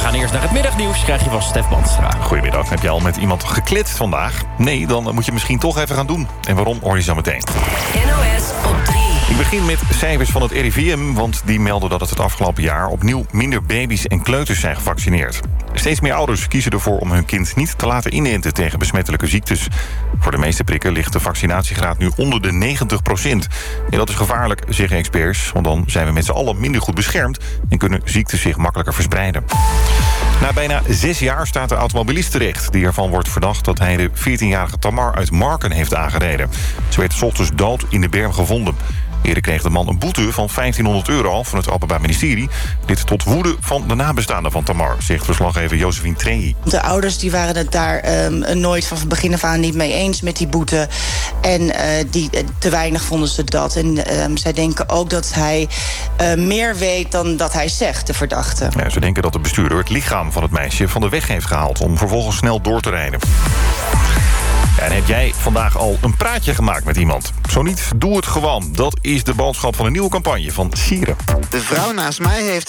gaan eerst naar het middagnieuws. Krijg je van Stef Bandstra. Goedemiddag. Heb je al met iemand gekletst vandaag? Nee, dan moet je misschien toch even gaan doen. En waarom, hoor je zo meteen. NOS op 3. Ik begin met cijfers van het RIVM, want die melden dat het afgelopen jaar opnieuw minder baby's en kleuters zijn gevaccineerd. Steeds meer ouders kiezen ervoor om hun kind niet te laten inenten tegen besmettelijke ziektes. Voor de meeste prikken ligt de vaccinatiegraad nu onder de 90%. En dat is gevaarlijk, zeggen experts, want dan zijn we met z'n allen minder goed beschermd en kunnen ziektes zich makkelijker verspreiden. Na bijna 6 jaar staat de automobilist terecht die ervan wordt verdacht dat hij de 14-jarige Tamar uit Marken heeft aangereden. Ze werd 's ochtends dood in de berm gevonden. Eerder kreeg de man een boete van €1500 van het Openbaar Ministerie. Dit tot woede van de nabestaanden van Tamar, zegt verslaggever Josephine Trehi. De ouders die waren het daar nooit van begin af aan niet mee eens met die boete. En te weinig vonden ze dat. En zij denken ook dat hij meer weet dan dat hij zegt, de verdachte. Ja, ze denken dat de bestuurder het lichaam van het meisje van de weg heeft gehaald om vervolgens snel door te rijden. En heb jij vandaag al een praatje gemaakt met iemand? Zo niet, doe het gewoon. Dat is de boodschap van een nieuwe campagne van Sieren. De vrouw naast mij heeft